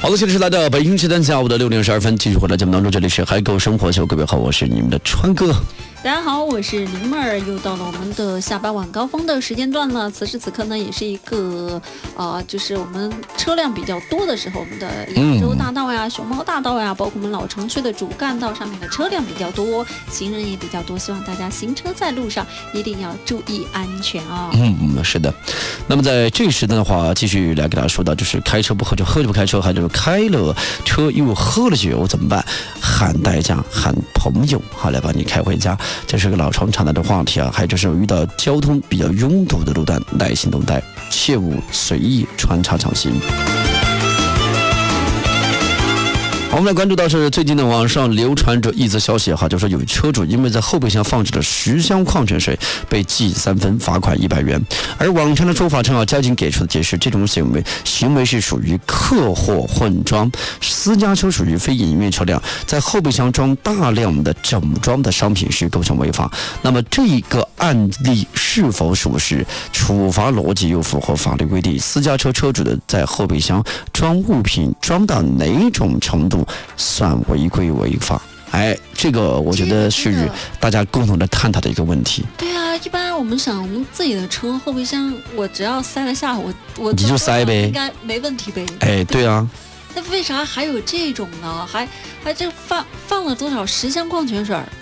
好的，现在是来到北京时间下午的6点12分，继续回到节目当中，这里是海狗生活秀，各位好，我是你们的川哥。 大家好，我是林妹儿，又到了我们的下班晚高峰的时间段了。此时此刻呢，也是一个就是我们车辆比较多的时候，我们的扬州大道呀、熊猫大道呀，包括我们老城区的主干道上面的车辆比较多，行人也比较多，希望大家行车在路上一定要注意安全啊。 是的。那么在这个时段的话，继续来给大家说到，就是开车不喝酒，喝酒不开车，还就是开了车又喝了酒怎么办？喊代驾，喊朋友，好来把你开回家。这是个老常谈的话题啊，还有就是遇到交通比较拥堵的路段，耐心等待，切勿随意穿插场行。我们来关注到是最近的网上流传着一则消息哈，就说有车主因为在后备箱放置了10箱矿泉水被记3分，罚款100元。而网上的说法称交警给出的解释，这种行为是属于客货混装，私家车属于非营业车辆，在后备箱装大量的整装的商品是构成违法。那么这个案例是否属实，处罚逻辑又符合法律规定？私家车车主的在后备箱装物品装到哪种程度算违规违法？这个我觉得是大家共同的探讨的一个问题。 对啊，一般我们想，我们自己的车后备箱，我只要塞得下，我你就塞呗， 应该没问题呗。 对啊。 那为啥还有这种呢？还这放了多少10箱矿泉水？